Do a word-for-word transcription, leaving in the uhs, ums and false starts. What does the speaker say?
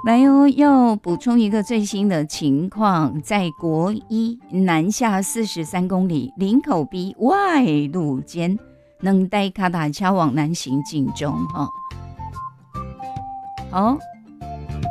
来哦，要补充一个最新的情况，在国一南下四十三公里林口 B 外路间，两台脚踏车往南行进中。哦、好。